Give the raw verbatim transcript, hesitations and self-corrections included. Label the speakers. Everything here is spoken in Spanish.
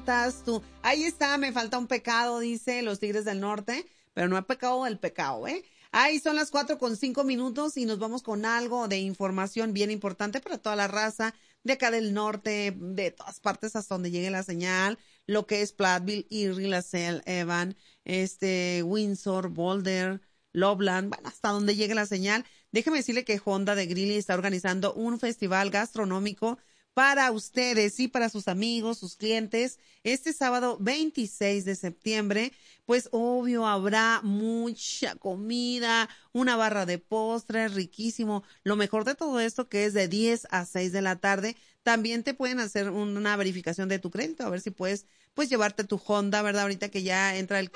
Speaker 1: llantas, tú. Ahí está, me falta un pecado, dice los Tigres del Norte, pero no he pecado del pecado, ¿eh? Ahí son las cuatro con cinco minutos y nos vamos con algo de información bien importante para toda la raza de acá del norte, de todas partes hasta donde llegue la señal, lo que es Platteville, Erie, LaSalle, Evan, este, Windsor, Boulder, Loveland, bueno, hasta donde llegue la señal. Déjeme decirle que Honda de Greeley está organizando un festival gastronómico para ustedes y para sus amigos, sus clientes, este sábado veintiséis de septiembre. Pues obvio habrá mucha comida, una barra de postres, riquísimo. Lo mejor de todo esto que es de diez a seis de la tarde. También te pueden hacer una verificación de tu crédito, a ver si puedes pues llevarte tu Honda, ¿verdad? Ahorita que ya entra el